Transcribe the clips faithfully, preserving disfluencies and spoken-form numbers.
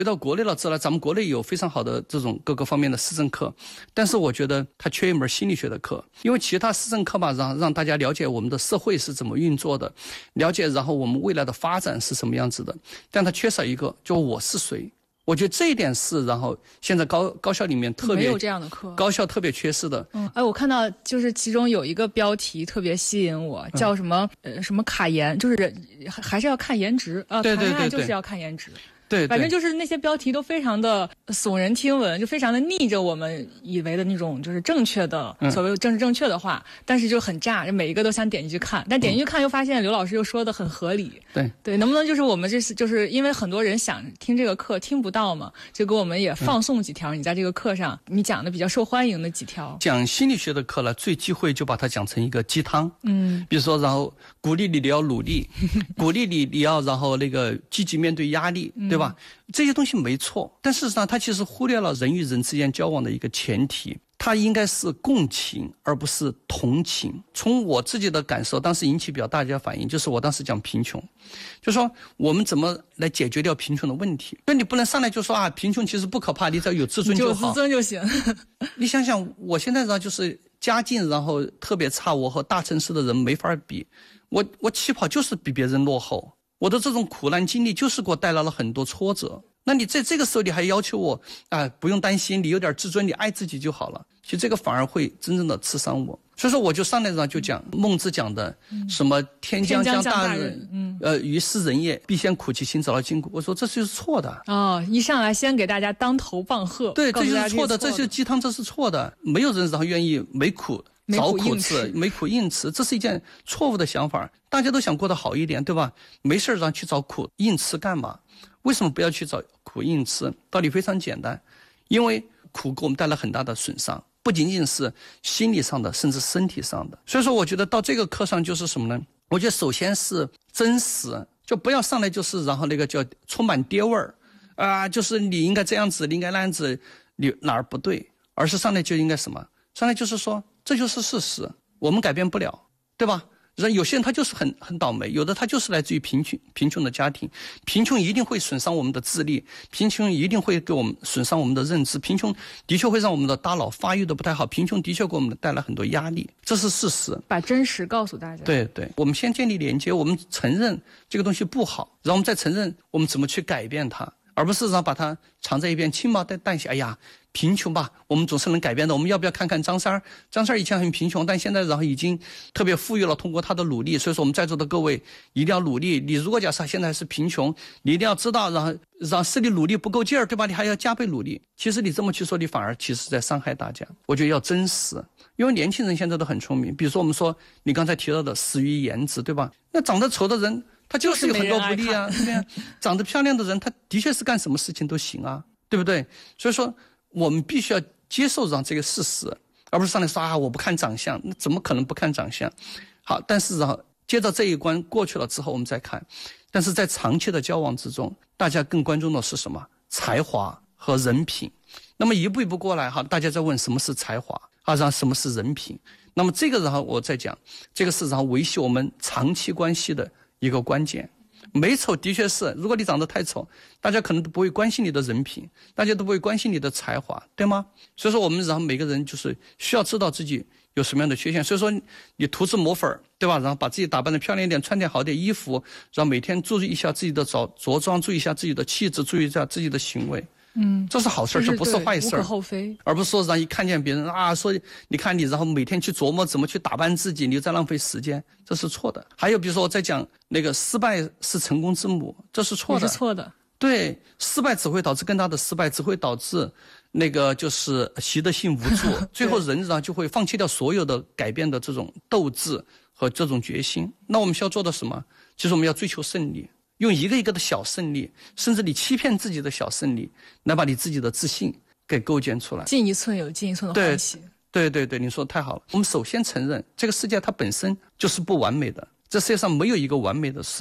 回到国内了之后，咱们国内有非常好的这种各个方面的思政课，但是我觉得它缺一门心理学的课，因为其他思政课嘛，让让大家了解我们的社会是怎么运作的，了解然后我们未来的发展是什么样子的，但它缺少一个，就我是谁。我觉得这一点是，然后现在高高校里面特别没有这样的课， 高校特别缺失的。 嗯，哎，我看到就是其中有一个标题特别吸引我，叫什么、嗯、呃什么卡颜，就是还是要看颜值啊， 对对对对， 谈恋爱就是要看颜值。 对， 反正就是那些标题都非常的耸人听闻，就非常的逆着我们以为的那种就是正确的、嗯、所谓政治正确的话，但是就很炸，每一个都想点进去看，但点进去看又发现刘老师又说的很合理。 对对，能不能就是我们这是就是因为很多人想听这个课听不到嘛，就给我们也放送几条、嗯、你在这个课上你讲的比较受欢迎的几条。 讲心理学的课呢，最忌讳就把它讲成一个鸡汤。 嗯， 比如说然后鼓励你你要努力，鼓励你你要然后那个积极面对压力，对吧？这些东西没错，但事实上它其实忽略了人与人之间交往的一个前提，它应该是共情而不是同情。从我自己的感受，当时引起比较大家反应，就是我当时讲贫穷，就说我们怎么来解决掉贫穷的问题。那你不能上来就说啊，贫穷其实不可怕，你只要有自尊就好， 有自尊就行。 你想想我现在呢，就是家境然后特别差，我和大城市的人没法比，我我起跑就是比别人落后，我的这种苦难经历就是给我带来了很多挫折。那你在这个时候你还要求我啊、呃，不用担心，你有点自尊，你爱自己就好了。其实这个反而会真正的刺伤我。所以说我就上来上就讲孟子讲的什么天将降大任，嗯，呃，于斯人也，必先苦其心，直到筋骨。我说这就是错的。 哦，一上来先给大家当头棒喝， 对，这就是错的，这就是鸡汤，这是错的。没有人然后愿意没苦找苦吃，没苦硬吃，这是一件错误的想法。大家都想过得好一点，对吧？没事让去找苦硬吃干嘛？为什么不要去找苦硬吃？道理非常简单，因为苦给我们带来很大的损伤，不仅仅是心理上的，甚至身体上的。所以说我觉得到这个课上就是什么呢？我觉得首先是真实，就不要上来就是然后那个叫充满爹味儿啊，就是你应该这样子，你应该那样子，你哪儿不对，而是上来就应该什么？上来就是说这就是事实，我们改变不了，对吧？人有些人他就是很很倒霉，有的他就是来自于贫穷贫穷的家庭，贫穷一定会损伤我们的智力，贫穷一定会给我们损伤我们的认知，贫穷的确会让我们的大脑发育的不太好，贫穷的确给我们带来很多压力，这是事实。 把真实告诉大家。 对对，我们先建立连接，我们承认这个东西不好，然后我们再承认我们怎么去改变它，而不是让把它藏在一边轻描淡写。哎呀，贫穷吧，我们总是能改变的。我们要不要看看张三儿？张三儿以前很贫穷，但现在然后已经特别富裕了，通过他的努力。所以说我们在座的各位一定要努力。你如果假设现在是贫穷，你一定要知道，然后让是你努力不够劲儿，对吧？你还要加倍努力。其实你这么去说，你反而其实在伤害大家。我觉得要真实，因为年轻人现在都很聪明。比如说我们说你刚才提到的死于颜值，对吧？那长得丑的人他就是有很多不利啊，对啊。长得漂亮的人他的确是干什么事情都行啊，对不对？所以说我们必须要接受上这个事实，而不是上来说啊我不看长相，那怎么可能不看长相？好，但是然后接着这一关过去了之后我们再看，但是在长期的交往之中，大家更关注的是什么？才华和人品。那么一步一步过来哈，大家在问什么是才华啊，然后什么是人品？那么这个然后我再讲，这个是然后维系我们长期关系的一个关键。美丑的确是，如果你长得太丑，大家可能都不会关心你的人品，大家都不会关心你的才华，对吗？所以说我们然后每个人就是需要知道自己有什么样的缺陷。所以说你涂脂抹粉，对吧？然后把自己打扮得漂亮一点，穿点好点衣服，然后每天注意一下自己的着着装，注意一下自己的气质，注意一下自己的行为。嗯，这是好事，这不是坏事， 无可厚非。 而不是说让一看见别人啊，说你看你，然后每天去琢磨怎么去打扮自己，你在浪费时间，这是错的。还有比如说我在讲那个失败是成功之母，这是错的， 是错的。 对，失败只会导致更大的失败，只会导致那个就是习得性无助，最后人呢就会放弃掉所有的改变的这种斗志和这种决心。那我们需要做的什么？其实我们要追求胜利。用一个一个的小胜利，甚至你欺骗自己的小胜利，来把你自己的自信给构建出来。 进一寸有进一寸的欢喜。 对对对，你说太好了。我们首先承认这个世界它本身就是不完美的，这世界上没有一个完美的世界，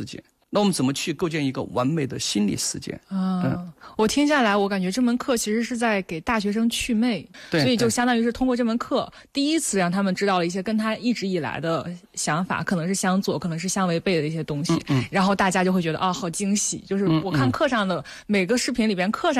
那我们怎么去构建一个完美的心理世界？ 啊、嗯，我听下来，我感觉这门课其实是在给大学生祛魅， 对， 所以就相当于是通过这门课，第一次让他们知道了一些跟他一直以来的想法可能是相左，可能是相违背的一些东西，嗯嗯，然后大家就会觉得啊，好惊喜！就是我看课上的、嗯嗯、每个视频里边课上。